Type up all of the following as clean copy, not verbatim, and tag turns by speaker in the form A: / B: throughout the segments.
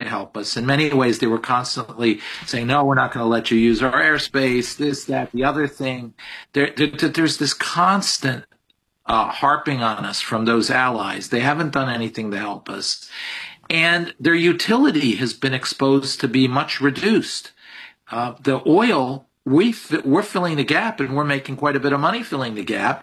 A: help us. In many ways, they were constantly saying, no, we're not going to let you use our airspace, this, that, the other thing. There's this constant harping on us from those allies. They haven't done anything to help us. And their utility has been exposed to be much reduced. The oil, we're filling the gap, and we're making quite a bit of money filling the gap.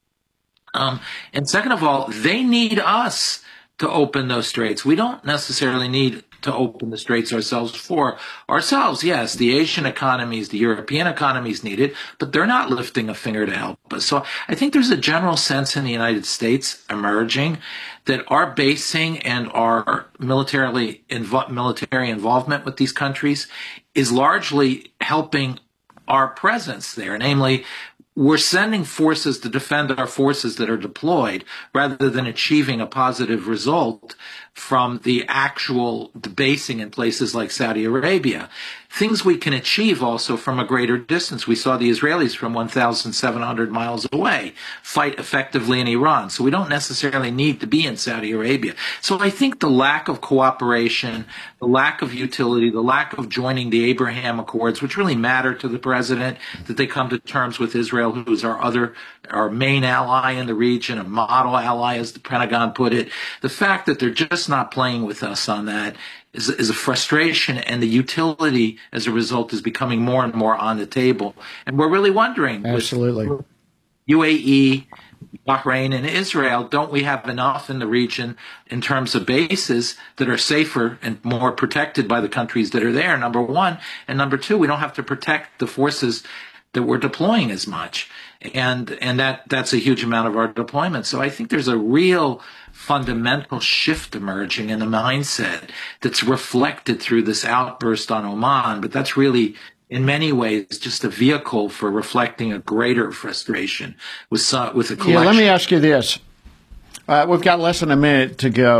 A: And second of all, they need us to open those straits. We don't necessarily need to open the straits ourselves for ourselves. Yes, the Asian economies, the European economies need it, but they're not lifting a finger to help us. So I think there's a general sense in the United States emerging that our basing and our military involvement with these countries is largely helping our presence there. Namely, we're sending forces to defend our forces that are deployed rather than achieving a positive result from the actual basing in places like Saudi Arabia. Things we can achieve also from a greater distance. We saw the Israelis from 1,700 miles away fight effectively in Iran. So we don't necessarily need to be in Saudi Arabia. So I think the lack of cooperation, the lack of utility, the lack of joining the Abraham Accords, which really matter to the president, that they come to terms with Israel, who is our main ally in the region, a model ally, as the Pentagon put it. The fact that they're just not playing with us on that is a frustration, and the utility as a result is becoming more and more on the table. And we're really wondering,
B: absolutely,
A: with UAE, Bahrain, and Israel, don't we have enough in the region in terms of bases that are safer and more protected by the countries that are there, number one. And number two, we don't have to protect the forces that we're deploying as much. And that's a huge amount of our deployment. So I think there's a real fundamental shift emerging in the mindset that's reflected through this outburst on Oman. But that's really, in many ways, just a vehicle for reflecting a greater frustration with a collection.
B: Yeah, let me ask you this. We've got less than a minute to go.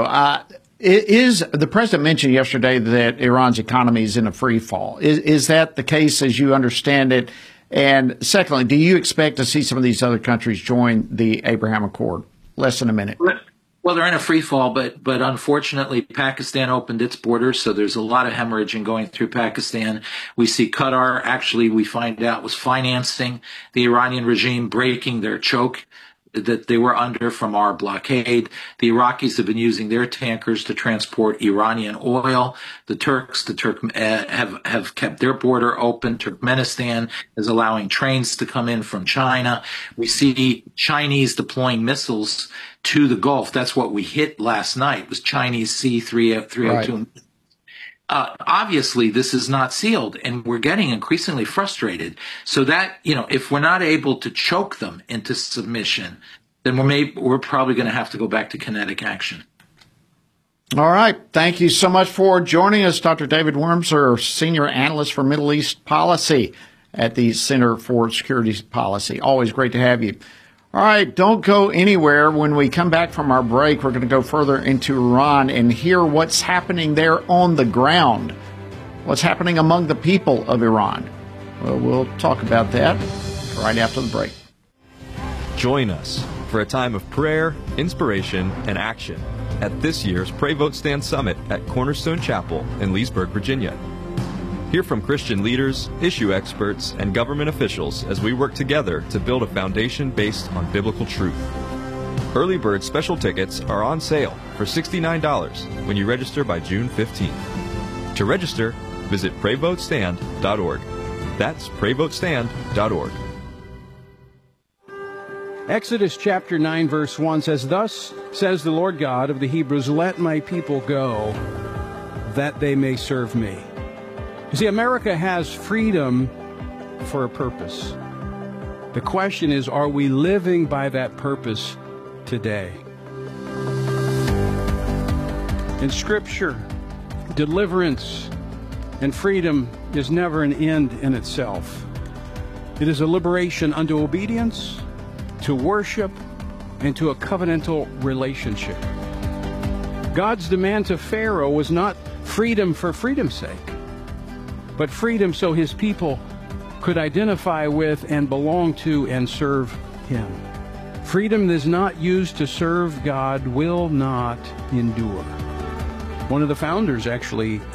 B: The president mentioned yesterday that Iran's economy is in a free fall. Is that the case as you understand it? And secondly, do you expect to see some of these other countries join the Abraham Accord? Less than a minute.
A: Well, they're in a free fall, but unfortunately, Pakistan opened its borders, so there's a lot of hemorrhaging going through Pakistan. We see Qatar, actually, we find out, was financing the Iranian regime, breaking their choke that they were under from our blockade. The Iraqis have been using their tankers to transport Iranian oil. The Turks have kept their border open. Turkmenistan is allowing trains to come in from China. We see Chinese deploying missiles to the Gulf. That's what we hit last night, was Chinese C-302.
B: Right.
A: Obviously, this is not sealed, and we're getting increasingly frustrated. So that, if we're not able to choke them into submission, then we're probably going to have to go back to kinetic action.
B: All right. Thank you so much for joining us, Dr. David Wurmser, Senior Analyst for Middle East Policy at the Center for Security Policy. Always great to have you. All right, don't go anywhere. When we come back from our break, we're going to go further into Iran and hear what's happening there on the ground, what's happening among the people of Iran. Well, we'll talk about that right after the break.
C: Join us for a time of prayer, inspiration, and action at this year's Pray Vote Stand Summit at Cornerstone Chapel in Leesburg, Virginia. Hear from Christian leaders, issue experts, and government officials as we work together to build a foundation based on biblical truth. Early bird special tickets are on sale for $69 when you register by June 15th. To register, visit PrayVoteStand.org. That's PrayVoteStand.org.
D: Exodus chapter 9, verse 1 says, "Thus says the Lord God of the Hebrews, let my people go, that they may serve me." You see, America has freedom for a purpose. The question is, are we living by that purpose today? In Scripture, deliverance and freedom is never an end in itself. It is a liberation unto obedience, to worship, and to a covenantal relationship. God's demand to Pharaoh was not freedom for freedom's sake, but freedom so his people could identify with and belong to and serve him. Freedom that is not used to serve God will not endure. One of the founders actually